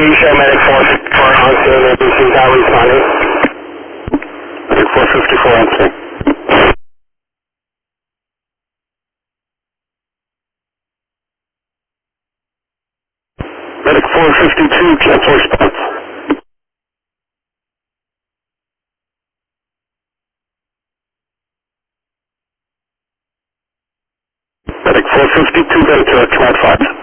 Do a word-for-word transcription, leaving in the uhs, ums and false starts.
show medic four fifty-four on scene, A B C is now responding. Medic four fifty-four on scene. Medic four fifty-two, cancel response. Medic four fifty-two, Ventura, command five.